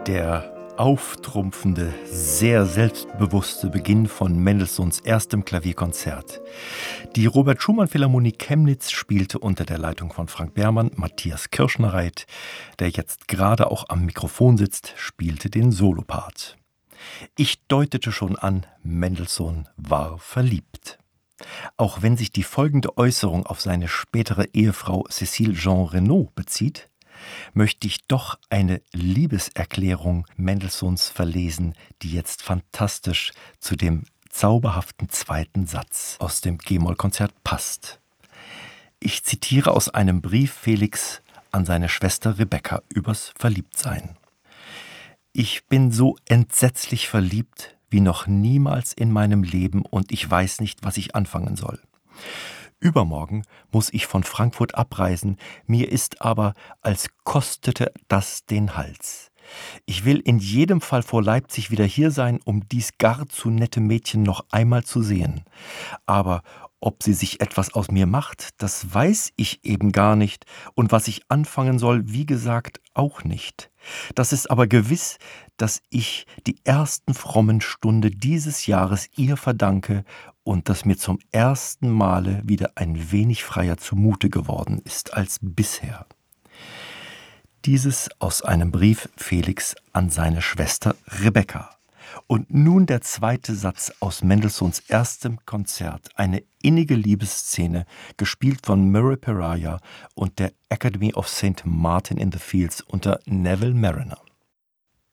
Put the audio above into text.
Der auftrumpfende, sehr selbstbewusste Beginn von Mendelssohns erstem Klavierkonzert. Die Robert-Schumann-Philharmonie Chemnitz spielte unter der Leitung von Frank Behrmann. Matthias Kirschnereit, der jetzt gerade auch am Mikrofon sitzt, spielte den Solopart. Ich deutete schon an, Mendelssohn war verliebt. Auch wenn sich die folgende Äußerung auf seine spätere Ehefrau Cécile Jean Renaud bezieht, möchte ich doch eine Liebeserklärung Mendelssohns verlesen, die jetzt fantastisch zu dem zauberhaften zweiten Satz aus dem G-Moll-Konzert passt. Ich zitiere aus einem Brief Felix an seine Schwester Rebecca übers Verliebtsein. Ich bin so entsetzlich verliebt wie noch niemals in meinem Leben und ich weiß nicht, was ich anfangen soll. Übermorgen muss ich von Frankfurt abreisen, mir ist aber, als kostete das den Hals. Ich will in jedem Fall vor Leipzig wieder hier sein, um dies gar zu nette Mädchen noch einmal zu sehen. Aber ob sie sich etwas aus mir macht, das weiß ich eben gar nicht, und was ich anfangen soll, wie gesagt, auch nicht. Das ist aber gewiss, dass ich die ersten frommen Stunde dieses Jahres ihr verdanke und dass mir zum ersten Male wieder ein wenig freier zumute geworden ist als bisher. Dieses aus einem Brief Felix an seine Schwester Rebecca. Und nun der zweite Satz aus Mendelssohns erstem Konzert, eine innige Liebesszene, gespielt von Murray Peraja und der Academy of St. Martin in the Fields unter Neville Marriner.